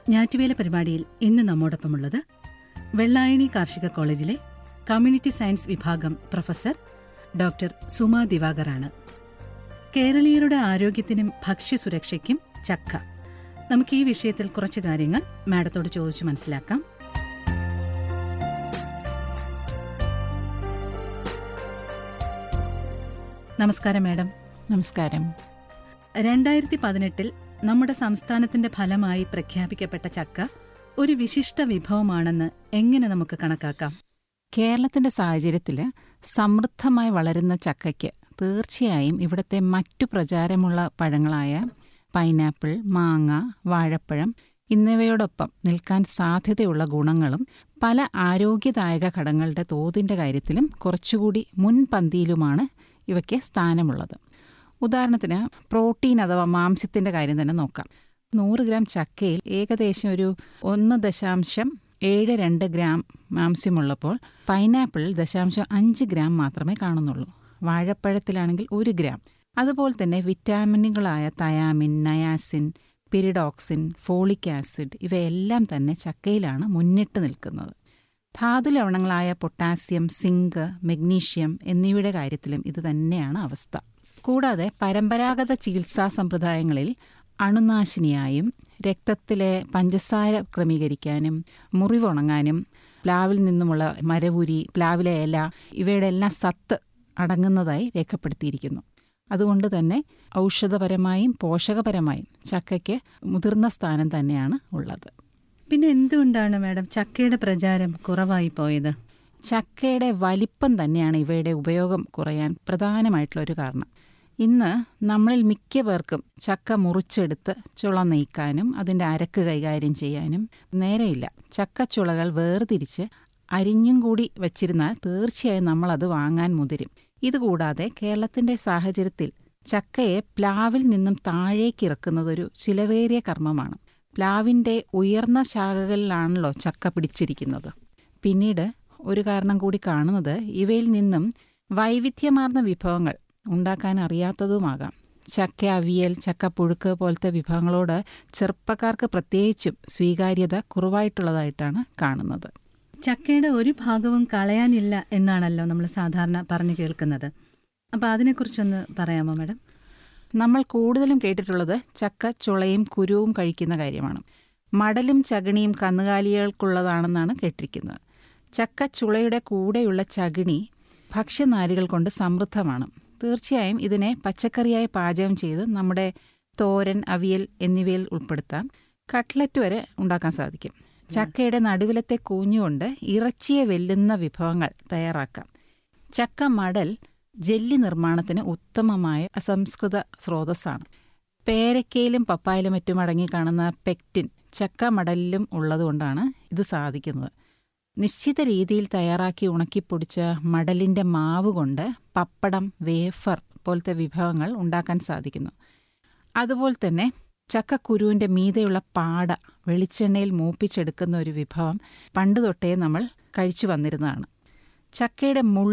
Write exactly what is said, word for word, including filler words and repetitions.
ഞാറ്റുവേല പരിപാടിയിൽ ഇന്ന് നമ്മോടൊപ്പമുള്ളത് വെള്ളായണി കാർഷിക കോളേജിലെ കമ്മ്യൂണിറ്റി സയൻസ് വിഭാഗം പ്രൊഫസർ ഡോക്ടർ സുമാ ദിവാകറാണ്. കേരളീയരുടെ ആരോഗ്യത്തിനും ഭക്ഷ്യസുരക്ഷയ്ക്കും ചക്ക. നമുക്ക് ഈ വിഷയത്തിൽ കുറച്ച് കാര്യങ്ങൾ മാഡത്തോട് ചോദിച്ചു മനസ്സിലാക്കാം. നമസ്കാരം മാഡം. നമസ്കാരം. രണ്ടായിരത്തി പതിനെട്ടിൽ നമ്മുടെ സംസ്ഥാനത്തിന്റെ ഫലമായി പ്രഖ്യാപിക്കപ്പെട്ട ചക്ക ഒരു വിശിഷ്ട വിഭവമാണെന്ന് എങ്ങനെ നമുക്ക് കണക്കാക്കാം? കേരളത്തിന്റെ സാഹചര്യത്തിൽ സമൃദ്ധമായി വളരുന്ന ചക്കയ്ക്ക് തീർച്ചയായും ഇവിടുത്തെ മറ്റു പ്രചാരമുള്ള പഴങ്ങളായ പൈനാപ്പിൾ, മാങ്ങ, വാഴപ്പഴം എന്നിവയോടൊപ്പം നിൽക്കാൻ സാധ്യതയുള്ള ഗുണങ്ങളും പല ആരോഗ്യദായക ഘടകങ്ങളുടെ തോതിന്റെ കാര്യത്തിലും കുറച്ചുകൂടി മുൻപന്തിയിലുമാണ് ഇവയ്ക്ക് സ്ഥാനമുള്ളത്. ഉദാഹരണത്തിന് പ്രോട്ടീൻ അഥവാ മാംസ്യത്തിന്റെ കാര്യം തന്നെ നോക്കാം. നൂറ് ഗ്രാം ചക്കയിൽ ഏകദേശം ഒരു ഒന്ന് ദശാംശം ഏഴ് രണ്ട് ഗ്രാം മാംസ്യമുള്ളപ്പോൾ പൈനാപ്പിളിൽ ദശാംശം അഞ്ച് ഗ്രാം മാത്രമേ കാണുന്നുള്ളൂ. വാഴപ്പഴത്തിലാണെങ്കിൽ ഒരു ഗ്രാം. അതുപോലെ തന്നെ വിറ്റാമിനുകളായ thiamine, niacin, pyridoxine, folic acid ഇവയെല്ലാം തന്നെ ചക്കയിലാണ് മുന്നിട്ട് നിൽക്കുന്നത്. ധാതു ലവണങ്ങളായ പൊട്ടാസ്യം, സിങ്ക്, മഗ്നീഷ്യം എന്നിവയുടെ കാര്യത്തിലും ഇത് തന്നെയാണ് അവസ്ഥ. കൂടാതെ പരമ്പരാഗത ചികിത്സാ സമ്പ്രദായങ്ങളിൽ അണുനാശിനിയായും രക്തത്തിലെ പഞ്ചസാര ക്രമീകരിക്കാനും മുറിവുണങ്ങാനും പ്ലാവിൽ നിന്നുമുള്ള മരവുരി, പ്ലാവിലെ ഇല ഇവയുടെ എല്ലാം സത്ത് അടങ്ങുന്നതായി രേഖപ്പെടുത്തിയിരിക്കുന്നു. അതുകൊണ്ട് തന്നെ ഔഷധപരമായും പോഷകപരമായും ചക്കയ്ക്ക് മുതിർന്ന സ്ഥാനം തന്നെയാണ് ഉള്ളത്. പിന്നെ എന്തുകൊണ്ടാണ് മാഡം ചക്കയുടെ പ്രചാരം കുറവായി പോയത്? ചക്കയുടെ വലിപ്പം തന്നെയാണ് ഇവയുടെ ഉപയോഗം കുറയാൻ പ്രധാനമായിട്ടുള്ളൊരു കാരണം. ഇന്ന് നമ്മളിൽ മിക്ക പേർക്കും ചക്ക മുറിച്ചെടുത്ത് ചുള നീക്കാനും അതിൻ്റെ അരക്ക് കൈകാര്യം ചെയ്യാനും നേരെയില്ല. ചക്കച്ചുളകൾ വേർതിരിച്ച് അരിഞ്ഞും കൂടി വച്ചിരുന്നാൽ തീർച്ചയായും നമ്മളത് വാങ്ങാൻ മുതിരും. ഇതുകൂടാതെ കേരളത്തിൻ്റെ സാഹചര്യത്തിൽ ചക്കയെ പ്ലാവിൽ നിന്നും താഴേക്ക് ഇറക്കുന്നതൊരു ചിലവേറിയ കർമ്മമാണ്. പ്ലാവിൻ്റെ ഉയർന്ന ശാഖകളിലാണല്ലോ ചക്ക പിടിച്ചിരിക്കുന്നത്. പിന്നീട് ഒരു കാരണം കൂടി കാണുന്നത് ഇവയിൽ നിന്നും വൈവിധ്യമാർന്ന വിഭവങ്ങൾ ഉണ്ടാക്കാൻ അറിയാത്തതുമാകാം. ചക്ക അവിയൽ, ചക്ക പുഴുക്ക് പോലത്തെ വിഭവങ്ങളോട് ചെറുപ്പക്കാർക്ക് പ്രത്യേകിച്ചും സ്വീകാര്യത കുറവായിട്ടുള്ളതായിട്ടാണ് കാണുന്നത്. ചക്കയുടെ ഒരു ഭാഗവും കളയാനില്ല എന്നാണല്ലോ നമ്മൾ സാധാരണ പറഞ്ഞു കേൾക്കുന്നത്. അപ്പോൾ അതിനെക്കുറിച്ചൊന്ന് പറയാമോ മാഡം? നമ്മൾ കൂടുതലും കേട്ടിട്ടുള്ളത് ചക്ക ചുളയും കുരുവും കഴിക്കുന്ന കാര്യമാണ്. മടലും ചകിണിയും കന്നുകാലികൾക്കുള്ളതാണെന്നാണ് കേട്ടിരിക്കുന്നത്. ചക്ക ചുളയുടെ കൂടെയുള്ള ചകിണി ഭക്ഷ്യനാരുകൾ കൊണ്ട് സമൃദ്ധമാണ്. തീർച്ചയായും ഇതിനെ പച്ചക്കറിയായി പാചകം ചെയ്ത് നമ്മുടെ തോരൻ, അവിയൽ എന്നിവയിൽ ഉൾപ്പെടുത്താം. കട്ട്ലറ്റ് വരെ ഉണ്ടാക്കാൻ സാധിക്കും. ചക്കയുടെ നടുവിലത്തെ കൂഞ്ഞുകൊണ്ട് ഇറച്ചിയെ വെല്ലുന്ന വിഭവങ്ങൾ തയ്യാറാക്കാം. ചക്ക മടൽ ജെല്ലി നിർമ്മാണത്തിന് ഉത്തമമായ അസംസ്കൃത സ്രോതസ്സാണ്. പേരക്കയിലും പപ്പായിലും മറ്റും അടങ്ങി കാണുന്ന പെക്റ്റിൻ ചക്ക മടലിലും ഉള്ളതുകൊണ്ടാണ് ഇത് സാധിക്കുന്നത്. നിശ്ചിത രീതിയിൽ തയ്യാറാക്കി ഉണക്കിപ്പൊടിച്ച മടലിൻ്റെ മാവ് കൊണ്ട് പപ്പടം, വേഫർ പോലത്തെ വിഭവങ്ങൾ ഉണ്ടാക്കാൻ സാധിക്കുന്നു. അതുപോലെ തന്നെ ചക്കക്കുരുവിൻ്റെ മീതെയുള്ള പാട വെളിച്ചെണ്ണയിൽ മൂപ്പിച്ചെടുക്കുന്ന ഒരു വിഭവം പണ്ട് തൊട്ടേ നമ്മൾ കഴിച്ചു വന്നിരുന്നതാണ്. ചക്കയുടെ മുൾ